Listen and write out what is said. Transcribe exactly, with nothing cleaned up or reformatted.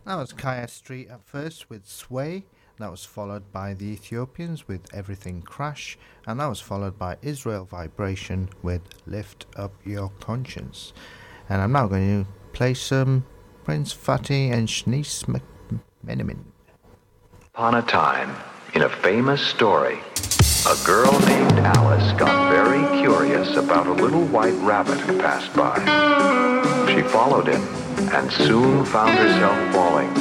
That was Kaya Street at first with Sway. That was followed by the Ethiopians with Everything Crash. And that was followed by Israel Vibration with Lift Up Your Conscience. And I'm now going to play some Prince Fatih and Shanice McMenamin. Upon a time, in a famous story, a girl named Alice got very curious about a little white rabbit who passed by. She followed him and soon found herself falling